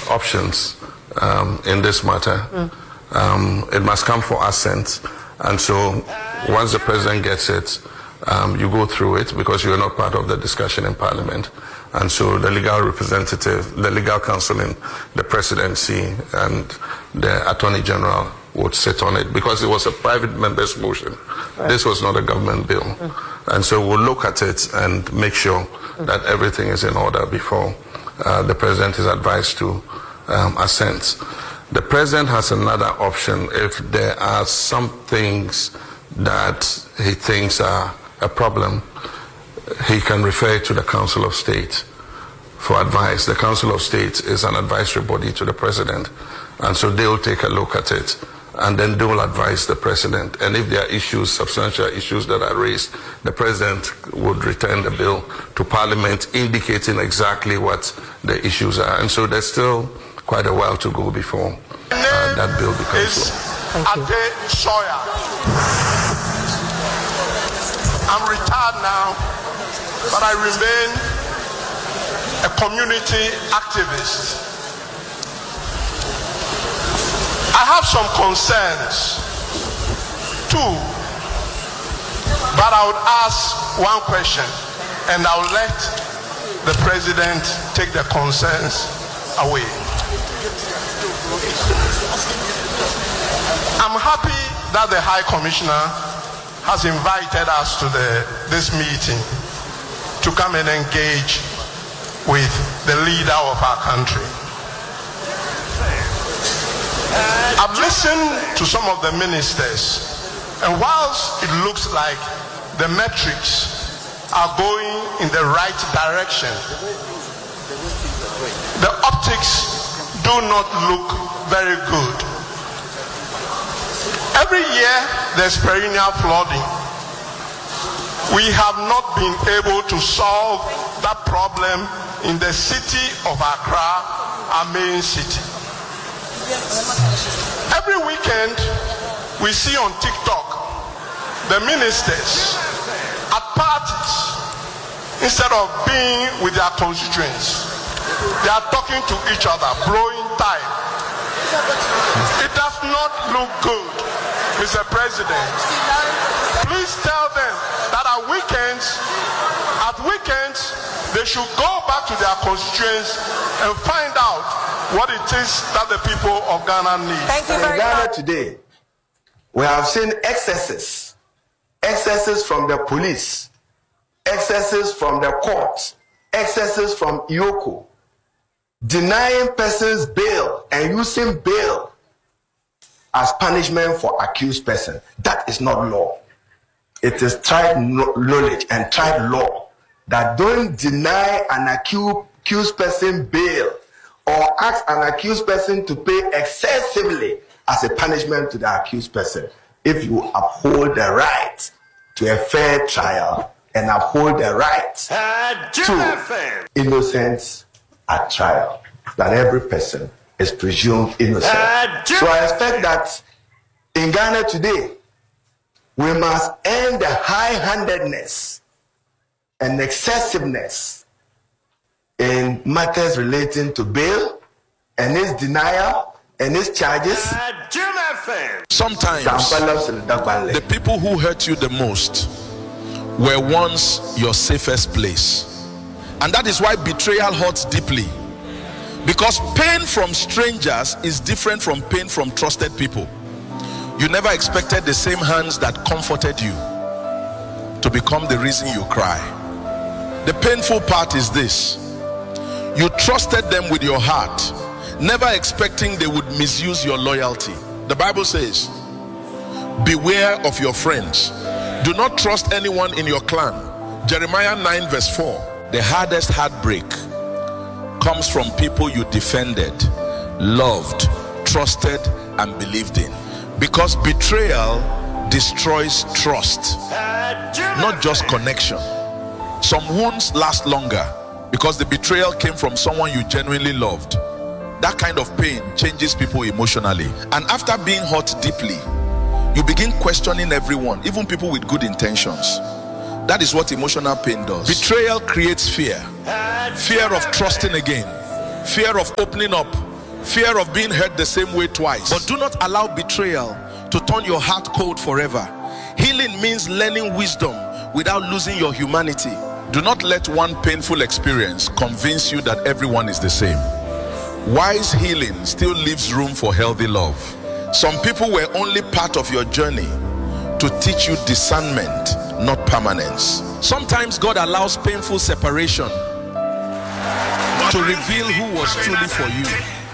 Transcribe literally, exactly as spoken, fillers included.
options um, in this matter. Mm. Um, it must come for assent. And so once the president gets it, um, you go through it because you are not part of the discussion in Parliament. And so the legal representative, the legal counsel in the presidency and the Attorney General would sit on it because it was a private member's motion. Right. This was not a government bill. Mm. And so we'll look at it and make sure mm. that everything is in order before uh, the president is advised to um, assent. The president has another option if there are some things that he thinks are a problem. He can refer to the Council of State for advice. The Council of State is an advisory body to the president, and so they'll take a look at it, and then they'll advise the president. And if there are issues, substantial issues that are raised, the president would return the bill to Parliament, indicating exactly what the issues are. And so there's still quite a while to go before uh, that bill becomes law. Ade Sawyer. I'm retired now, but I remain a community activist. I have some concerns too, but I would ask one question and I will let the president take the concerns away. I'm happy that the High Commissioner has invited us to the, this meeting to come and engage with the leader of our country. I've listened to some of the ministers, and whilst it looks like the metrics are going in the right direction, the optics do not look very good. Every year there's perennial flooding. We have not been able to solve that problem in the city of Accra, our main city. Every weekend we see on TikTok the ministers at parties, instead of being with their constituents, they are talking to each other, blowing time. It does not look good, Mister President. Please tell them that at weekends, at weekends, they should go back to their constituents and find out what it is that the people of Ghana need. Thank you very much. In Ghana today, we have seen excesses, excesses from the police, excesses from the court, excesses from I O C O, denying persons bail and using bail as punishment for accused person. That is not law. It is tried knowledge and tried law that don't deny an accused person bail or ask an accused person to pay excessively as a punishment to the accused person if you uphold the right to a fair trial and uphold the right to innocence at trial, that every person is presumed innocent. So I expect that in Ghana today, we must end the high-handedness and excessiveness in matters relating to bail and its denial and its charges. Sometimes the people who hurt you the most were once your safest place. And that is why betrayal hurts deeply. Because pain from strangers is different from pain from trusted people. You never expected the same hands that comforted you to become the reason you cry. The painful part is this: you trusted them with your heart, never expecting they would misuse your loyalty. The Bible says, beware of your friends. Do not trust anyone in your clan. Jeremiah nine verse four. The hardest heartbreak comes from people you defended, loved, trusted, and believed in. Because betrayal destroys trust, not just connection. Some wounds last longer because the betrayal came from someone you genuinely loved. That kind of pain changes people emotionally. And after being hurt deeply, you begin questioning everyone, even people with good intentions. That is what emotional pain does. Betrayal creates fear. Fear of trusting again. Fear of opening up. fear of being hurt the same way twice. But do not allow betrayal to turn your heart cold forever. Healing means learning wisdom without losing your humanity. Do not let one painful experience convince you that everyone is the same. Wise healing still leaves room for healthy love. Some people were only part of your journey to teach you discernment, not permanence. Sometimes God allows painful separation to reveal who was truly for you.